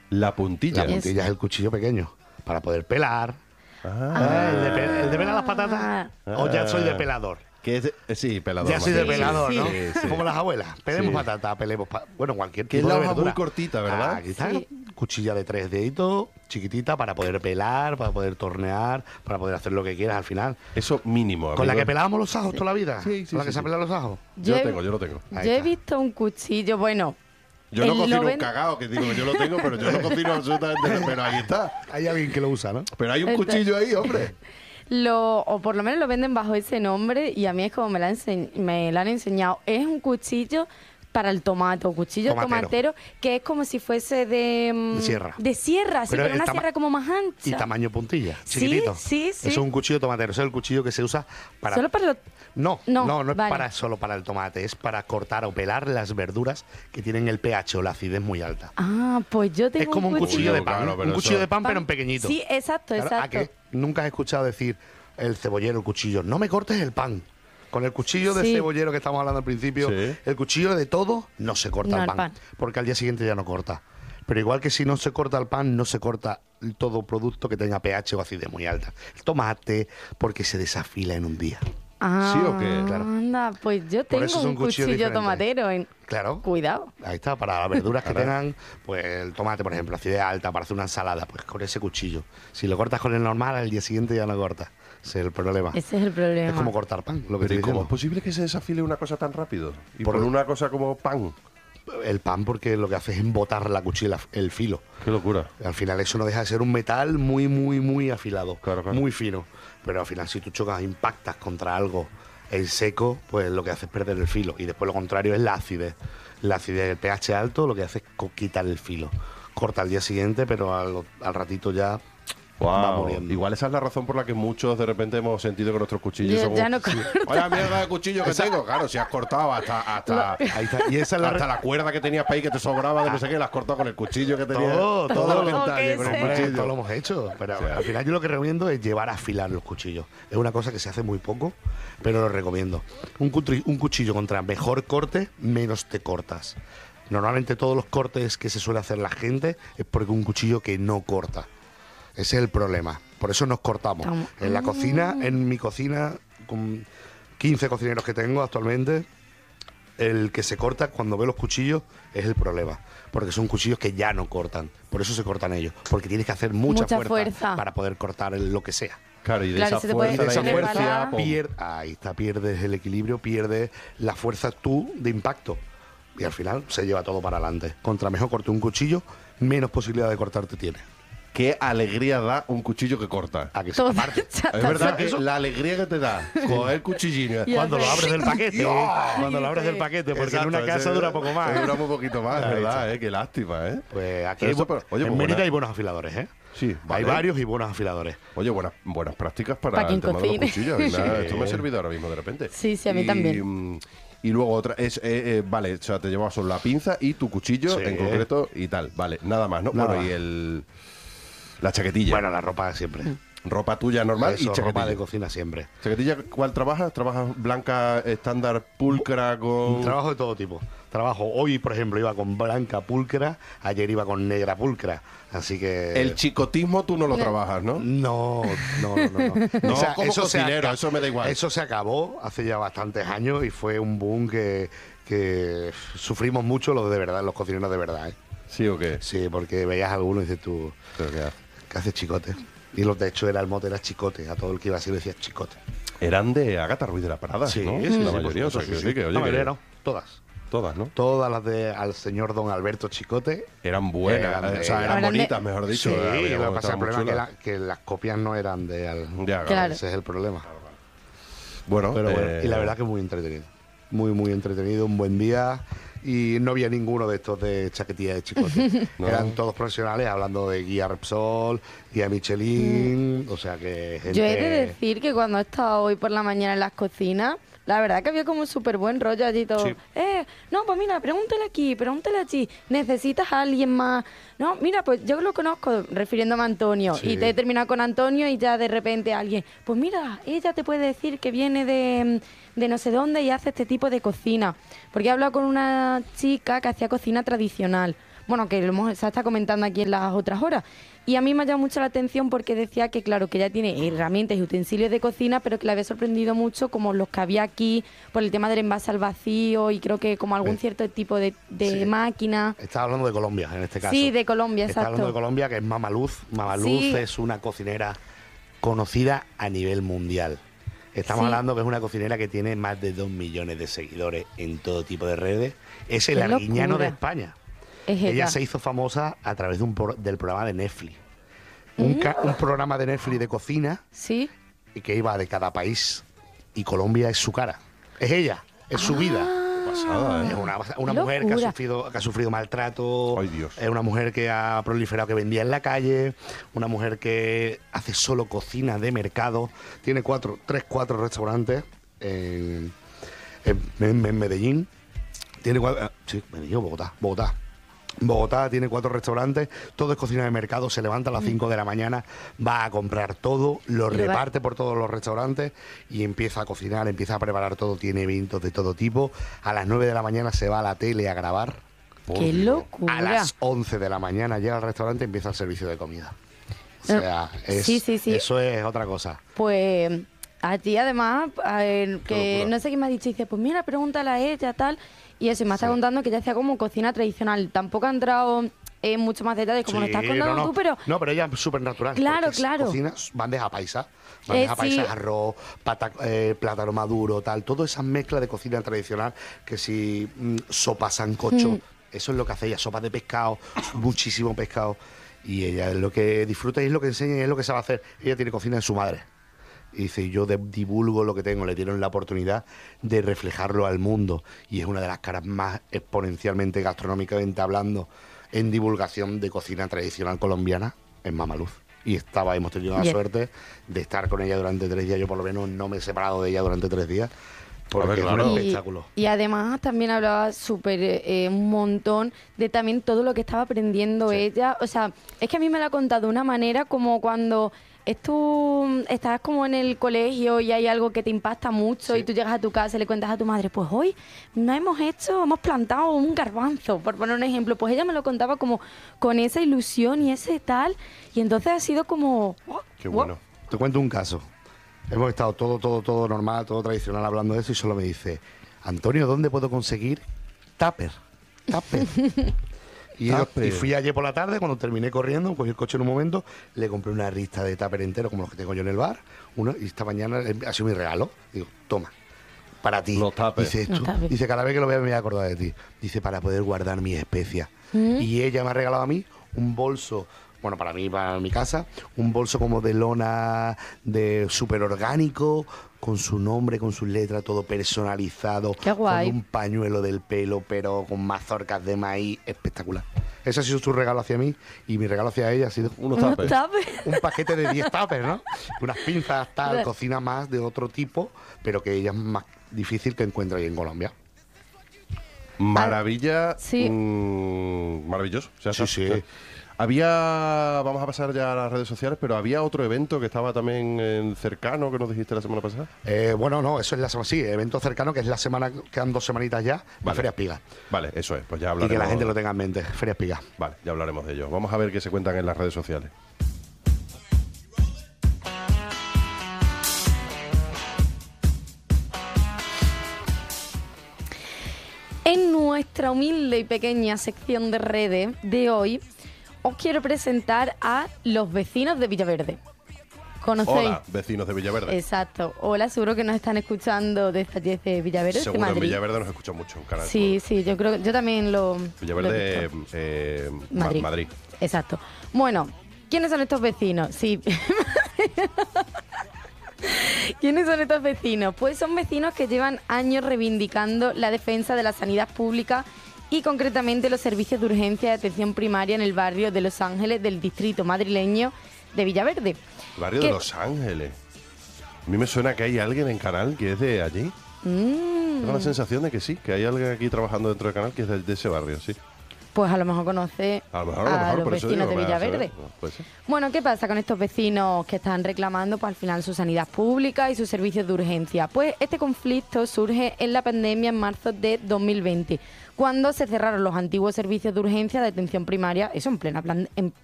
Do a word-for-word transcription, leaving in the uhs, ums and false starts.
La puntilla. La puntilla es el cuchillo pequeño, para poder pelar. Ah. El, de pe- el de pelar las patatas. O ya soy de pelador. Que es de- eh, sí, pelador. Ya soy de más bien. pelador, Sí, ¿no? sí, sí. Como las abuelas. Pelemos Sí. patata, pelemos pa- bueno, cualquier Que es tipo la de hoja verdura. muy cortita, ¿verdad? Ah, aquí está. Sí. Cuchilla de tres deditos, chiquitita, para poder pelar, para poder tornear, para poder hacer lo que quieras al final. Eso mínimo. Con la amigo. que pelábamos los ajos toda la vida. Sí, sí, Con la sí, que se sí. pelan los ajos. Yo lo he- tengo, yo lo tengo. Ahí Yo he está. visto un cuchillo, bueno, Yo no el cocino un noven- cagao, que digo que yo lo tengo, pero yo no cocino absolutamente nada. Pero ahí está. Hay alguien que lo usa, ¿no? Pero hay un Está- cuchillo ahí, hombre. lo, o por lo menos lo venden bajo ese nombre y a mí es como me lo han, ense- me lo han enseñado. Es un cuchillo para el tomate, un cuchillo Tomatero. tomatero, que es como si fuese de... mm, De sierra. De sierra, sí, Pero pero, el una tama- sierra como más ancha. Y tamaño puntilla, Sí, chiquitito. sí, sí. Eso es un cuchillo tomatero. Ese es el cuchillo que se usa para... Solo para los... No, No, no, no, es vale. para solo para el tomate. Es para cortar o pelar las verduras que tienen el pH o la acidez muy alta. Ah, pues yo tengo Es como un cuchillo de pan. Claro, pero un cuchillo eso- de pan, pero en pequeñito. Sí, exacto, Claro, ¿a exacto. qué? Nunca has escuchado decir el cebollero, el cuchillo. No me cortes el pan. Con el cuchillo de Sí. cebollero que estamos hablando al principio, Sí. el cuchillo de todo no se corta No, el el pan, pan. porque al día siguiente ya no corta. Pero igual que si no se corta el pan, no se corta todo producto que tenga pH o acidez muy alta. El tomate, porque se desafila en un día. Ah, ¿Sí o qué? Claro. Anda, pues yo Por tengo eso es un un cuchillo cuchillo, diferente. tomatero. En... Claro. Cuidado. Ahí está, para las verduras que Ahora- tengan, pues el tomate, por ejemplo, acidez alta, para hacer una ensalada, pues con ese cuchillo. Si lo cortas con el normal, al día siguiente ya no corta. Ese es el problema. Ese es el problema. Es como cortar pan, lo que Pero te ¿y cómo es digo. posible que se desafile una cosa tan rápido? Y Por- por, una cosa como pan. El pan, porque lo que hace es embotar la cuchilla, el filo. Qué locura. Al final eso no deja de ser un metal muy, muy, muy afilado. Claro, claro. Muy fino. Pero al final si tú chocas, impactas contra algo en seco, pues lo que hace es perder el filo. Y después lo contrario es la acidez. La acidez, el pH alto, lo que hace es co- quitar el filo. Corta al día siguiente, pero al, al ratito ya va Wow. muriendo. Igual esa es la razón por la que muchos de repente hemos sentido que nuestros cuchillos Ya- son. ya no corta. Vaya mierda de cuchillo que tengo. Claro, si has cortado hasta hasta, Ahí está. Y esa es la, hasta la cuerda que tenías para ahí que te sobraba de no sé qué, la has cortado con el cuchillo que tenías. Todo, todo lo lo que que entalle con el sea. Hombre, cuchillo. esto lo hemos hecho, pero Sí. al final yo lo que recomiendo es llevar a afilar los cuchillos. Es una cosa que se hace muy poco, pero lo recomiendo. Un, cutri- un cuchillo contra mejor corte, menos te cortas. Normalmente todos los cortes que se suele hacer la gente es porque un cuchillo que no corta. Ese es el problema. Por eso nos cortamos. Estamos- En la cocina, en mi cocina, con quince cocineros que tengo actualmente, el que se corta cuando ve los cuchillos es el problema. Porque son cuchillos que ya no cortan. Por eso se cortan ellos. Porque tienes que hacer mucha, Mucha fuerza, fuerza. para poder cortar el- lo que sea. Claro, y de Claro, esa se te puede Y fuerza, de la esa poner fuerza, resbalar. pum. pier- ahí está, pierdes el equilibrio, pierdes la fuerza tú de impacto. Y al final se lleva todo para adelante. Contra mejor corte un cuchillo, menos posibilidad de cortarte tiene. Qué alegría da un cuchillo que corta. A que se Todo- aparte. ya Es verdad está. que eso- la alegría que te da coger el cuchillín. Y Cuando lo hacer- abres del paquete. Cuando lo abres del paquete, porque en una Exacto, casa ese- dura poco más. Dura ¿eh? muy poquito más, Ahí ¿verdad? está. Eh? Qué lástima, ¿eh? Pues aquí Pero hay eso, bu- pero, oye, en pues Mérida buena- hay buenos afiladores, ¿eh? Sí, Hay vale. varios y buenos afiladores. Oye, buenas, buenas prácticas para Pa' quien el tema de los cocine. cuchillos. ¿verdad? Sí. Esto me ha servido ahora mismo de repente. Sí, sí, a mí Y, también. mm, Y luego otra es, eh, eh, vale, o sea, te llevas solo la pinza y tu cuchillo Sí. en concreto y tal. Vale, nada más, ¿no? Nada bueno, más. y el... La chaquetilla. Bueno, la ropa siempre. Ropa tuya normal Eso, y chaquetilla. ropa de cocina siempre. ¿Chaquetilla cuál trabajas? ¿Trabajas blanca, estándar, pulcra, con...? Trabajo de todo tipo. Trabajo, hoy por ejemplo iba con blanca pulcra, ayer iba con negra pulcra. Así que... El chicotismo tú no lo trabajas, ¿no? No, no, no, no. no. No, O sea, como se cocinero, aca- eso me da igual. Eso se acabó hace ya bastantes años y fue un boom que, que sufrimos mucho los de verdad, los cocineros de verdad. ¿eh? ¿Sí o qué? Sí, porque veías a alguno y dices tú, Pero que- ¿qué haces chicote? Y los de hecho era el mote, era chicote. A todo el que iba así le decías chicote. Eran de Ágata Ruiz de la Parada, Sí, ¿no? sí, la sí, mayoría, por o sea, supuesto, que sí, sí, que, oye, La mayoría que- no, todas. todas, ¿no? Todas las de al señor don Alberto Chicote. Eran buenas, Eran de- o sea, eran Eran de- bonitas, mejor dicho. Sí, había- lo que pasa el estaban muy problema es que, chulas. la- que las copias no eran de al... Ya, claro. Claro. Ese es el problema. Bueno, Pero bueno, eh, y la verdad que muy entretenido. Muy, muy entretenido, un buen día. Y no había ninguno de estos de chaquetilla de chicote. No. Eran todos profesionales hablando de guía Repsol, guía Michelin, o sea que gente... Yo he de decir que cuando he estado hoy por la mañana en las cocinas, la verdad que había como un súper buen rollo allí todo. Sí. Eh, no, pues mira, pregúntale aquí, pregúntale allí. ¿Necesitas a alguien más? No, mira, pues yo lo conozco, refiriéndome a Antonio. Sí. Y te he terminado con Antonio y ya de repente alguien, pues mira, ella te puede decir que viene de, de no sé dónde y hace este tipo de cocina. Porque he hablado con una chica que hacía cocina tradicional. bueno, que lo hemos, se está comentando aquí en las otras horas. Y a mí me ha llamado mucho la atención porque decía que, claro, que ella tiene herramientas y utensilios de cocina, pero que le había sorprendido mucho como los que había aquí por el tema del envase al vacío y creo que como algún Sí. cierto tipo de, de Sí. máquina. Estaba hablando de Colombia, en este caso. Sí, de Colombia, Está exacto. hablando de Colombia, que es Mama Luz. Mama Luz Sí. es una cocinera conocida a nivel mundial. Estamos Sí. hablando que es una cocinera que tiene más de dos millones de seguidores en todo tipo de redes. Es el ¡Qué arguiñano locura! de España. Es ella. Ella se hizo famosa a través de un pro- del programa de Netflix. Un, ca- un programa de Netflix de cocina Sí. y que iba de cada país y Colombia es su cara. Es ella, es su vida. Pasada, Es ¿eh? una, una Qué mujer que ha, locura. sufrido, que ha sufrido maltrato. Ay, Dios. Es una mujer que ha proliferado, que vendía en la calle. Una mujer que hace solo cocina de mercado. Tiene cuatro, tres, cuatro restaurantes en, en- en Medellín. Tiene cuatro, ah, sí, Medellín, o Bogotá, Bogotá. Bogotá tiene cuatro restaurantes, todo es cocina de mercado, se levanta a las cinco de la mañana, va a comprar todo, lo Y lo va- reparte por todos los restaurantes y empieza a cocinar, empieza a preparar todo, tiene eventos de todo tipo. A las nueve de la mañana se va a la tele a grabar. ¡Qué locura! A las once de la mañana llega al restaurante y empieza el servicio de comida. O No, sea, es- sí, sí, sí. eso es otra cosa. Pues a ti además, a ver, que locura. no sé quién me ha dicho, dice, pues mira, pregúntale a ella, tal. Y eso, y me está Sí. contando que ella hacía como cocina tradicional. Tampoco ha entrado en mucho más detalles como lo Sí, estás contando no, no. tú, pero No, pero ella es súper natural. Claro, porque es claro. Cocina bandeja paisa. Bandeja Eh, paisa, sí. arroz, pata- eh, plátano maduro, tal. Toda esa mezcla de cocina tradicional, que si mm, sopa sancocho, Mm. eso es lo que hace ella. Sopa de pescado, muchísimo pescado. Y ella es lo que disfruta y es lo que enseña y es lo que sabe hacer. Ella tiene cocina en su madre. Y dice, yo de- divulgo lo que tengo, le dieron la oportunidad de reflejarlo al mundo. Y es una de las caras más exponencialmente gastronómicamente hablando en divulgación de cocina tradicional colombiana, en Mama Luz. Y estaba, hemos tenido la Bien. suerte de estar con ella durante tres días. Yo por lo menos no me he separado de ella durante tres días. Porque A ver, es claro. un Y, espectáculo. y además también hablaba súper eh, un montón de también todo lo que estaba aprendiendo Sí. ella. O sea, es que a mí me lo ha contado de una manera como cuando es tú estás como en el colegio y hay algo que te impacta mucho Sí. y tú llegas a tu casa y le cuentas a tu madre, pues hoy no hemos hecho, hemos plantado un garbanzo, por poner un ejemplo. Pues ella me lo contaba como con esa ilusión y ese tal. Y entonces ha sido como... oh, Qué wow. bueno. Te cuento un caso. Hemos estado todo, todo, todo normal, todo tradicional hablando de eso y solo me dice, Antonio, ¿dónde puedo conseguir tupper? Tupper. Y, yo- Tupper. y fui ayer por la tarde, cuando terminé corriendo, cogí el coche en un momento, le compré una lista de tupper entero, como los que tengo yo en el bar, uno, y esta mañana eh, ha sido mi regalo. Digo, toma, para ti. Los tuppers. Dice, Los tú- tuppers. dice, cada vez que lo vea me voy a acordar de ti. Dice, para poder guardar mis especias. Y ella me ha regalado a mí un bolso, bueno, para mí, para mi casa, un bolso como de lona, de súper orgánico, con su nombre, con sus letras, todo personalizado. Qué guay. Con un pañuelo del pelo, pero con mazorcas de maíz, espectacular. Ese ha sido su regalo hacia mí y mi regalo hacia ella ha sido Unos Unos tapes. tuppers. un paquete de diez tuppers, ¿no? Unas pinzas, tal, cocina más de otro tipo, pero que ella es más difícil que encuentre ahí en Colombia. Maravilla. Sí. mm, maravilloso. O sea, Sí, está- sí. o sea, había, vamos a pasar ya a las redes sociales, pero había otro evento que estaba también en cercano que nos dijiste la semana pasada. Eh, bueno, no, eso es la semana, sí, evento cercano, que es la semana, quedan dos semanitas ya, la Vale. Feria Espiga. Vale, eso es, pues ya Y hablaremos. que la gente lo tenga en mente, Feria Espiga. Vale, ya hablaremos de ello. Vamos a ver qué se cuentan en las redes sociales. En nuestra humilde y pequeña sección de redes de hoy, os quiero presentar a los vecinos de Villaverde. ¿Conocéis? Hola, vecinos de Villaverde. Exacto. Hola, seguro que nos están escuchando desde allí de Villaverde, de Seguro en Madrid. Villaverde nos escucha mucho, un canal. Sí, sí, yo creo que yo también lo. Villaverde, lo he eh, visto. eh, Ma- Madrid. Madrid. Exacto. Bueno, ¿quiénes son estos vecinos? Sí. ¿Quiénes son estos vecinos? Pues son vecinos que llevan años reivindicando la defensa de la sanidad pública y concretamente los servicios de urgencia y atención primaria en el barrio de Los Ángeles del distrito madrileño de Villaverde. El barrio ¿Qué? de Los Ángeles. A mí me suena que hay alguien en Canal que es de allí. Mm, Tengo la sensación de que sí, que hay alguien aquí trabajando dentro del Canal que es de, de ese barrio, sí. pues a lo mejor conoce A lo mejor, a lo mejor, los por eso vecinos digo, de vaya a Villaverde. saber, no, puede ser. Bueno, ¿qué pasa con estos vecinos que están reclamando pues, al final su sanidad pública y sus servicios de urgencia? Pues este conflicto surge en la pandemia en marzo de dos mil veinte, cuando se cerraron los antiguos servicios de urgencia de atención primaria, eso en plena, plan- en